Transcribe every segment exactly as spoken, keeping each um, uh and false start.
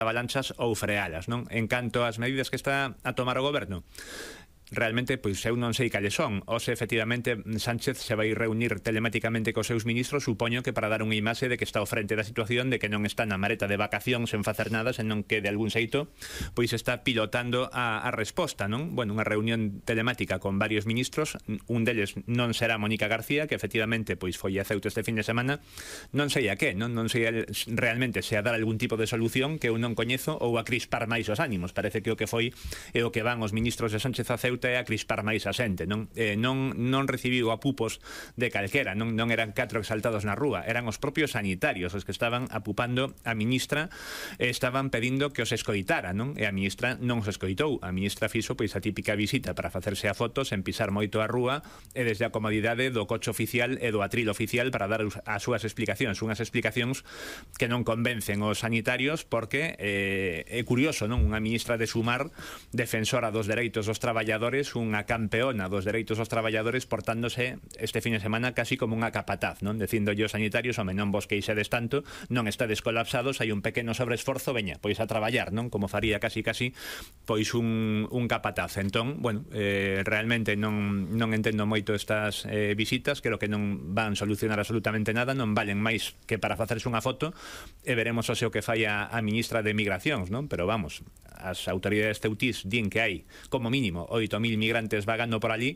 avalanchas ou frealas, non? En canto ás medidas que está a tomar o goberno, realmente, pois eu non sei cales son. O se efectivamente Sánchez se vai reunir telemáticamente cos seus ministros, supoño que para dar unha imaxe de que está ao frente da situación, de que non está na mareta de vacacións sen facer nada, senón que de algún xeito pois está pilotando a, a resposta, non? Bueno, unha reunión telemática con varios ministros, un deles non será Mónica García, que efectivamente pois foi a Ceuta este fin de semana, non sei a que, non, non sei realmente se a dar algún tipo de solución que eu non coñezo ou a crispar máis os ánimos. Parece que o que foi e o que van os ministros de Sánchez a Ceuta é a crispar máis a xente, non? Eh, non, non recibiu apupos de calquera, non, non eran catro exaltados na rúa, eran os propios sanitarios os que estaban apupando a ministra e estaban pedindo que os escoitara, non? E a ministra non os escoitou, a ministra fixo pois a típica visita para facerse a fotos sen pisar moito a rúa e desde a comodidade do coche oficial e do atril oficial para dar as súas explicacións, unhas explicacións que non convencen os sanitarios porque eh, é curioso, non? Unha ministra de Sumar, defensora dos dereitos dos traballadores, unha campeona dos dereitos dos traballadores, portándose este fin de semana casi como unha capataz, non? Dicindolle aos sanitarios, home, non vos queixedes tanto, non estades colapsados, hai un pequeno sobreesforzo, veña, pois a traballar, non? Como faría casi casi pois un, un capataz. Entón, bueno, eh, realmente non, non entendo moito estas eh, visitas, creo que non van solucionar absolutamente nada, non valen máis que para facerse unha foto, e veremos o seu que fai a, a ministra de Migracións, non? Pero vamos, as autoridades ceutís din que hai como mínimo oito mil migrantes vagando por allí,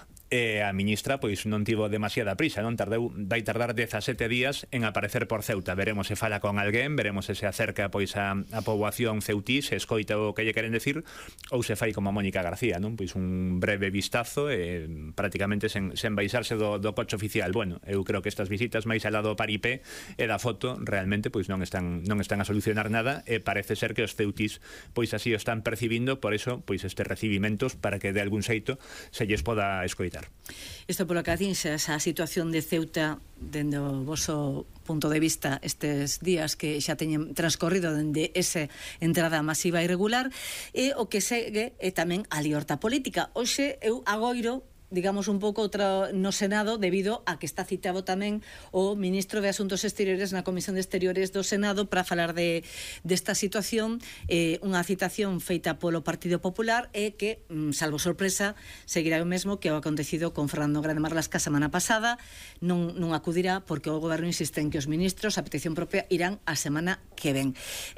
e a ministra pois non tivo demasiada prisa, non tardeu, vai tardar dezasete días en aparecer por Ceuta. Veremos se fala con alguén, veremos se se acerca pois a, a poboación ceutí, se escoita o que lle queren decir, ou se fai como Mónica García, non? Pois un breve vistazo e prácticamente sen, sen baixarse do, do coche oficial. Bueno, eu creo que estas visitas máis al lado paripé e da foto realmente pois non están non están a solucionar nada, e parece ser que os ceutís pois así o están percibindo, por eso pois estes recibimentos para que de algún xeito se lles poda escoitar. Isto polo que atinxe esa situación de Ceuta dende o voso punto de vista estes días que xa teñen transcorrido dende esa entrada masiva e irregular, e o que segue é tamén a liorta política. Hoxe eu agoiro digamos un pouco outra no Senado debido a que está citado tamén o ministro de Asuntos Exteriores na Comisión de Exteriores do Senado para falar de desta situación, eh, unha citación feita polo Partido Popular e que, salvo sorpresa, seguirá o mesmo que o acontecido con Fernando Grande Marlaska a semana pasada. Non, non acudirá porque o goberno insiste en que os ministros a petición propia irán a semana que ven.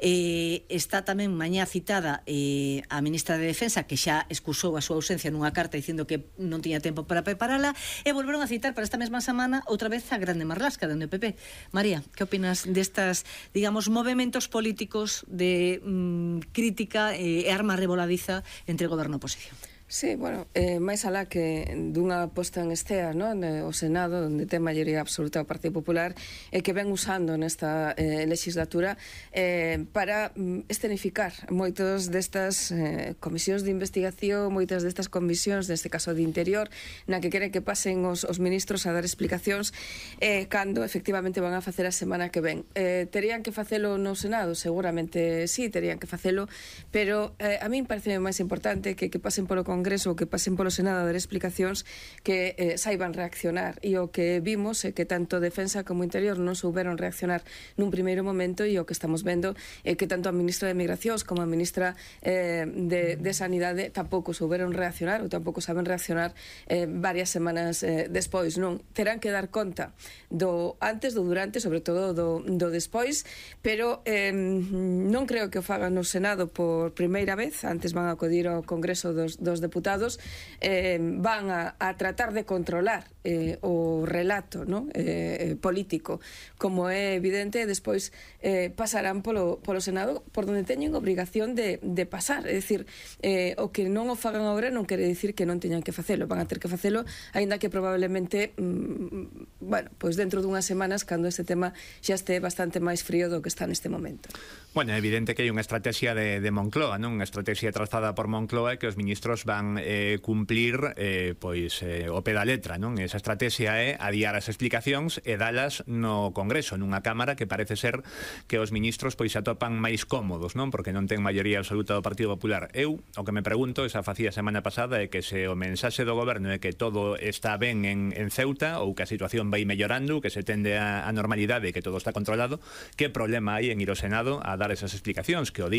Eh, está tamén mañá citada eh, a ministra de Defensa, que xa excusou a súa ausencia nunha carta dicindo que non tiña tempo para preparala, e volveron a citar para esta mesma semana outra vez a Grande Marlaska dende o P P. María, que opinas destas, digamos, movementos políticos de mm, crítica e eh, arma revoladiza entre goberno e oposición? Sí, bueno, eh, máis alá que dunha posta en estea, non? O Senado, onde ten maioría absoluta o Partido Popular, e que ven usando nesta eh, legislatura eh, para mm, escenificar moitos destas eh, comisións de investigación, moitas destas comisións, neste caso de Interior, na que queren que pasen os, os ministros a dar explicacións eh, cando efectivamente van a facer a semana que ven. Eh, terían que facelo no Senado? Seguramente sí, terían que facelo, pero eh, a min parece máis importante que, que pasen polo Congreso Congreso, que pasen polo Senado a dar explicacións, que eh, saiban reaccionar, e o que vimos é que tanto Defensa como Interior non souberon reaccionar nun primeiro momento, e o que estamos vendo é que tanto a ministra de Migracións como a ministra eh, de, de Sanidade tampouco souberon reaccionar, ou tampouco saben reaccionar eh, varias semanas eh, despois, non? Terán que dar conta do antes, do durante, sobre todo do, do despois, pero eh, non creo que o fagan no Senado por primeira vez. Antes van a acudir ao Congreso dos, dos deputados, eh, van a, a tratar de controlar eh, o relato, ¿no? eh, político, como é evidente, despois eh, pasarán polo, polo Senado, por donde teñen obrigación de, de pasar. É dicir, eh, o que non o fagan agora non quere dicir que non teñan que facelo, van a ter que facelo, aínda que probablemente mm, bueno, pois dentro dunhas semanas, cando este tema xa este bastante máis frío do que está neste momento. Bueno, é evidente que hai unha estrategia de, de Moncloa, non? Unha estrategia trazada por Moncloa, que os ministros van eh, cumplir eh, pois eh, o pé da letra, non? Esa estrategia é adiar as explicacións e dalas no Congreso, nunha cámara que parece ser que os ministros pois se atopan máis cómodos, non? Porque non ten maioría absoluta do Partido Popular. Eu, o que me pregunto, esa facía a semana pasada, é que se o mensaxe do goberno é que todo está ben en, en Ceuta, ou que a situación vai mellorando, que se tende a, a normalidade e que todo está controlado, que problema hai en ir ao Senado a dar esas explicacións? Que o